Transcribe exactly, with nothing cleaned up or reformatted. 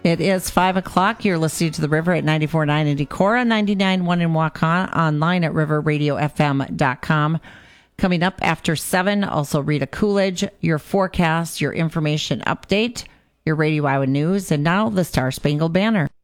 It is five o'clock. You're listening to The River at ninety-four point nine in Decorah, ninety-nine point one in Waukon, online at river radio f m dot com. Coming up after seven, also Rita Coolidge, your forecast, your information update, your Radio Iowa News, and now the Star Spangled Banner.